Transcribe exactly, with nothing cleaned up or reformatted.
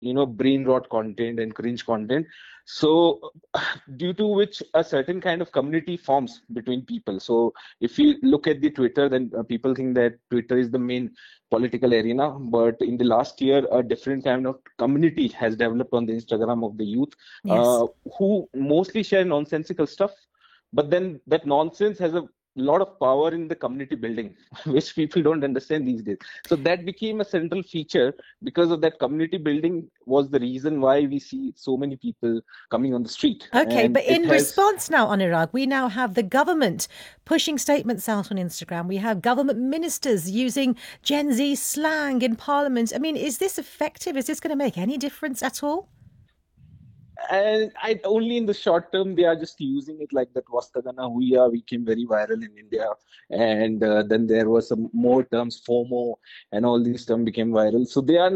you know, brain rot content and cringe content. So due to which a certain kind of community forms between people. So if you look at the Twitter, then uh, people think that Twitter is the main political arena. But in the last year, a different kind of community has developed on the Instagram of the youth, Yes. uh, who mostly share nonsensical stuff. But then that nonsense has a lot of power in the community building, which people don't understand these days. So that became a central feature. Because of that, community building was the reason why we see so many people coming on the street. Okay, And but it in has, response now, Anurag, we now have the government pushing statements out on Instagram. We have government ministers using Gen Z slang in Parliament. I mean, is this effective? Is this going to make any difference at all? and I only in the short term they are just using it, like that Vastagana Huya became very viral in India, and uh, then there was some more terms, FOMO, and all these terms became viral. So they are